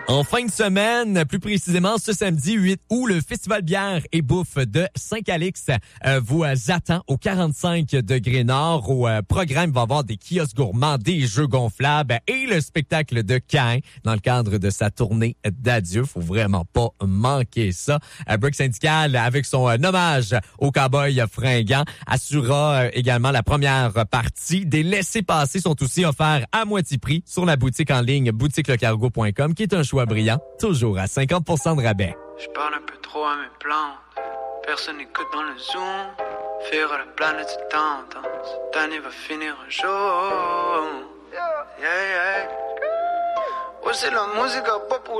En fin de semaine, plus précisément ce samedi 8 août, le Festival bière et bouffe de Saint-Calix vous attend au 45 degrés nord. Au programme, il va y avoir des kiosques gourmands, des jeux gonflables et le spectacle de Caïn dans le cadre de sa tournée d'adieu. Faut vraiment pas manquer ça. Break Syndical, avec son hommage au cowboy fringant, assurera également la première partie. Des laissez-passer sont aussi offerts à moitié prix sur la boutique en ligne boutiquelecargo.com, qui est un choix brillant, toujours à 50% de rabais. Je parle un peu trop à mes plantes. Personne n'écoute dans le Zoom. Faire la planète se tente. Cette année va finir un jour. Yeah, yeah. Ouais, c'est la musique à pas pour